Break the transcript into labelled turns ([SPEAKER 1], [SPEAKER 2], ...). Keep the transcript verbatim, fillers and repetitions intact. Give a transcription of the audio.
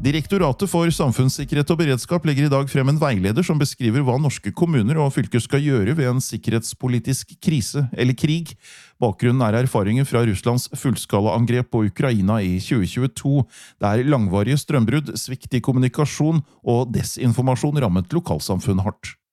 [SPEAKER 1] Direktoratet for samfunnssikkerhet og beredskap legger i dag frem en veileder som beskriver hva norske kommuner og fylker skal gjøre ved en sikkerhetspolitisk krise eller krig. Bakgrunnen er erfaringer fra Russlands fullskalaangrep på Ukraina i tjue tjueto, der langvarige strømbrudd, svikt i kommunikasjon og desinformasjon rammet lokalsamfunn hardt.